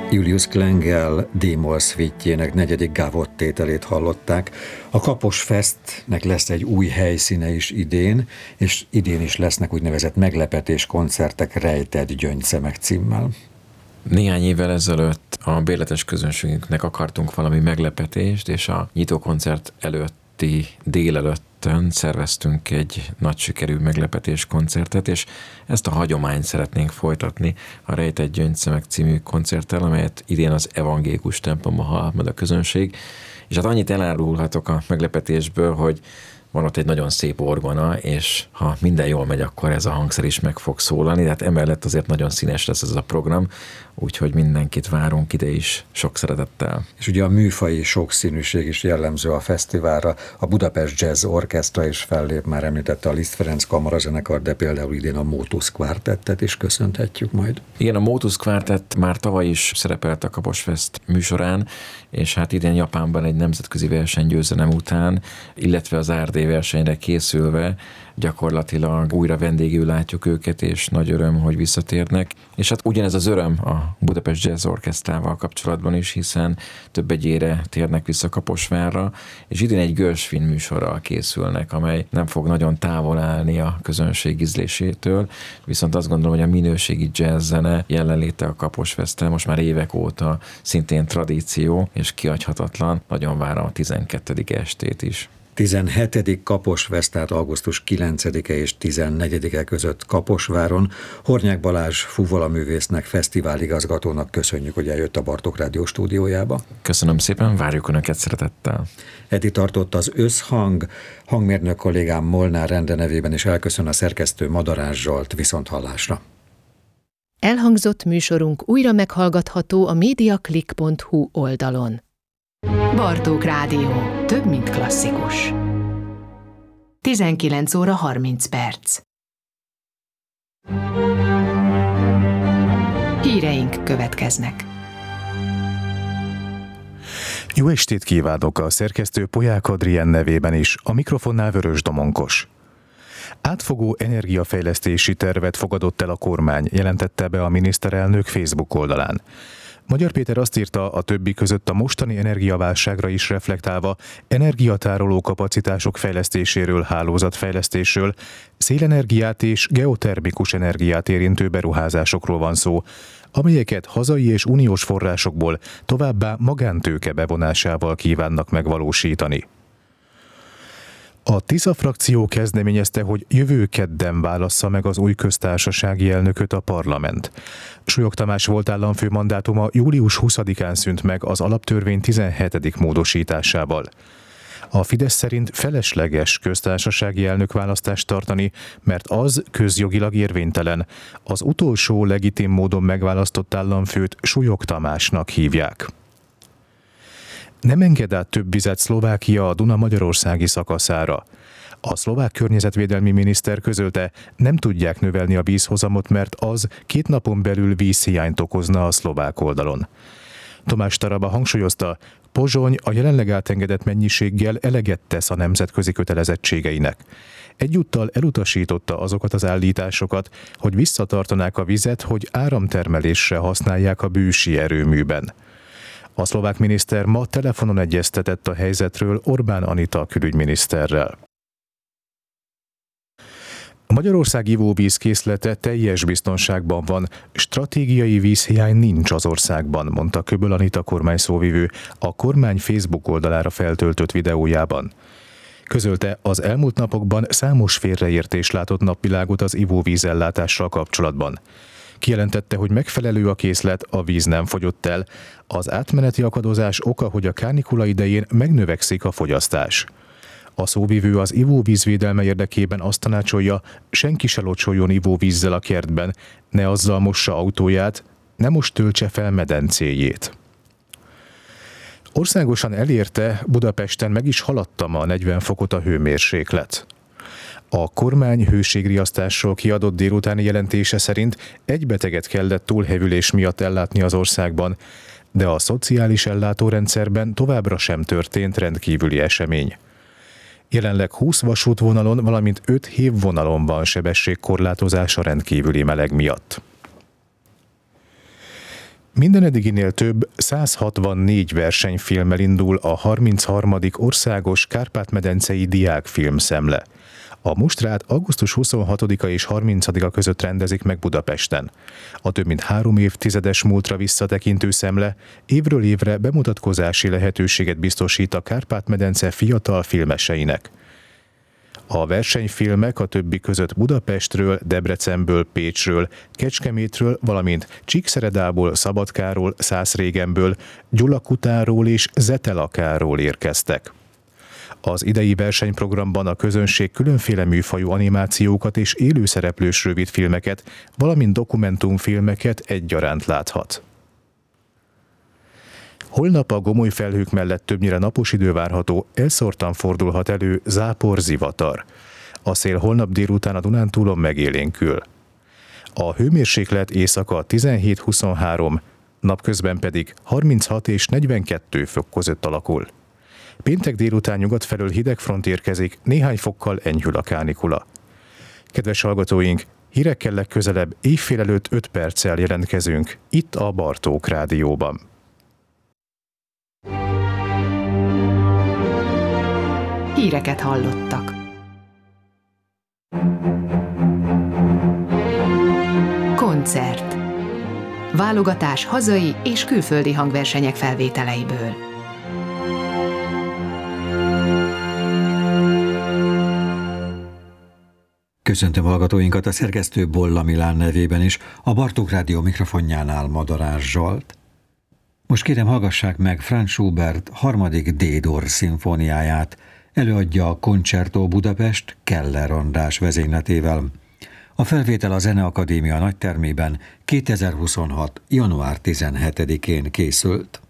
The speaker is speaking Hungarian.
Julius Klengel D-moll szvítjének 4. gávot tételét hallották. A Kapos Festnek lesz egy új helyszíne is idén, és idén is lesznek úgynevezett meglepetés koncertek Rejtett gyöngyszemek címmel. Néhány évvel ezelőtt a bérletes közönségünknek akartunk valami meglepetést, és a nyitókoncert előtti délelőttön szerveztünk egy nagy sikerű meglepetés koncertet, és ezt a hagyományt szeretnénk folytatni a Rejtett gyöngyszemek című koncerttel, amelyet idén az evangélikus templomban hall majd a közönség. És hát annyit elárulhatok a meglepetésből, hogy van ott egy nagyon szép orgona, és ha minden jól megy, akkor ez a hangszer is meg fog szólalni, de hát emellett azért nagyon színes lesz ez a program, úgyhogy mindenkit várunk ide is sok szeretettel. És ugye a műfaji sokszínűség is jellemző a fesztiválra. A Budapest Jazz Orchestra is fellép, már említette a Liszt Ferenc kamarazenekar, de például idén a Motus Quartettet is köszönhetjük majd. Igen, a Motus Quartett már tavaly is szerepelt a Kapos Fest műsorán, és hát idén Japánban egy nemzetközi versenygyőzelem után, illetve az ARD versenyre készülve gyakorlatilag újra vendégül látjuk őket, és nagy öröm, hogy visszatérnek. És hát ugyanez az öröm a Budapest Jazz Orchestrával kapcsolatban is, hiszen több egyére térnek vissza Kaposvárra, és idén egy Gershwin műsorral készülnek, amely nem fog nagyon távol állni a közönség ízlésétől, viszont azt gondolom, hogy a minőségi jazz zene jelenléte a Kapos Festen most már évek óta szintén tradíció, és kihagyhatatlan. Nagyon várom a 12. estét is. 17. Kapos Fest, tehát augusztus 9-e és 14-e között Kaposváron. Hornyák Balázs fuvolaművésznek, fesztiváligazgatónak köszönjük, hogy eljött a Bartók Rádió stúdiójába. Köszönöm szépen, várjuk Önöket szeretettel. Eddig tartott az Összhang, hangmérnök kollégám Molnár Endre nevében is elköszön a szerkesztő Madarás Zsolt, viszonthallásra. Elhangzott műsorunk újra meghallgatható a mediaclick.hu oldalon. Bartók Rádió. Több, mint klasszikus. 19 óra 30 perc. Híreink következnek. Jó estét kívánok, a szerkesztő Polyák Adrien nevében is, a mikrofonnál Vörös Domonkos. Átfogó energiafejlesztési tervet fogadott el a kormány, jelentette be a miniszterelnök Facebook oldalán. Magyar Péter azt írta, a többi között a mostani energiaválságra is reflektálva energiatároló kapacitások fejlesztéséről, hálózatfejlesztésről, szélenergiát és geotermikus energiát érintő beruházásokról van szó, amelyeket hazai és uniós forrásokból, továbbá magántőke bevonásával kívánnak megvalósítani. A Tisza frakció kezdeményezte, hogy jövő kedden válassza meg az új köztársasági elnököt a parlament. Súlyog Tamás volt államfő mandátuma július 20-án szűnt meg az alaptörvény 17. módosításával. A Fidesz szerint felesleges köztársasági elnökválasztást tartani, mert az közjogilag érvénytelen. Az utolsó legitim módon megválasztott államfőt Súlyog Tamásnak hívják. Nem enged át több vizet Szlovákia a Duna-magyarországi szakaszára. A szlovák környezetvédelmi miniszter közölte, nem tudják növelni a vízhozamot, mert az 2 napon belül vízhiányt okozna a szlovák oldalon. Tomás Taraba hangsúlyozta, Pozsony a jelenleg átengedett mennyiséggel eleget tesz a nemzetközi kötelezettségeinek. Egyúttal elutasította azokat az állításokat, hogy visszatartanák a vizet, hogy áramtermelésre használják a bűsi erőműben. A szlovák miniszter ma telefonon egyeztetett a helyzetről Orbán Anita külügyminiszterrel. A Magyarország ivóvízkészlete teljes biztonságban van, stratégiai vízhiány nincs az országban, mondta Köböl Anita kormányszóvivő a kormány Facebook oldalára feltöltött videójában. Közölte, az elmúlt napokban számos félreértés látott napvilágot az ivóvízellátással kapcsolatban. Kijelentette, hogy megfelelő a készlet, a víz nem fogyott el. Az átmeneti akadozás oka, hogy a kánikula idején megnövekszik a fogyasztás. A szóvivő az ivóvízvédelme érdekében azt tanácsolja, senki se locsoljon ivóvízzel a kertben, ne azzal mossa autóját, ne most töltse fel medencéjét. Országosan elérte, Budapesten meg is haladta ma 40 fokot a hőmérséklet. A kormány hőségriasztásról kiadott délutáni jelentése szerint egy beteget kellett túlhevülés miatt ellátni az országban, de a szociális ellátórendszerben továbbra sem történt rendkívüli esemény. Jelenleg 20 vasútvonalon, valamint 5 hévvonalon van sebességkorlátozás a rendkívüli meleg miatt. Minden eddiginél több 164 versenyfilmmel indul a 33. országos Kárpát-medencei diákfilmszemle. A mustrát augusztus 26-a és 30-a között rendezik meg Budapesten. A több mint 3 évtizedes múltra visszatekintő szemle évről évre bemutatkozási lehetőséget biztosít a Kárpát-medence fiatal filmeseinek. A versenyfilmek a többi között Budapestről, Debrecenből, Pécsről, Kecskemétről, valamint Csíkszeredából, Szabadkáról, Szászrégenből, Gyulakutánról és Zetelakáról érkeztek. Az idei versenyprogramban a közönség különféle műfajú animációkat és élőszereplős rövidfilmeket, valamint dokumentumfilmeket egyaránt láthat. Holnap a gomoly felhők mellett többnyire napos idő várható, elszórtan fordulhat elő zápor-zivatar. A szél holnap délután a Dunántúlon megélénkül. A hőmérséklet éjszaka 17-23, napközben pedig 36 és 42 fok között alakul. Péntek délután nyugat felől hideg front érkezik, néhány fokkal enyhül a kánikula. Kedves hallgatóink, hírekkel legközelebb éjfél előtt 5 perccel jelentkezünk, itt a Bartók Rádióban. Híreket hallottak. Koncert. Válogatás hazai és külföldi hangversenyek felvételeiből. Köszöntöm hallgatóinkat a szerkesztő Bolla Milán nevében is, a Bartók Rádió mikrofonjánál Madarás Zsolt. Most kérem, hallgassák meg Franz Schubert 3. D-dur szimfóniáját, előadja a Concerto Budapest Keller András vezényletével. A felvétel a Zeneakadémia nagytermében 2026. január 17-én készült.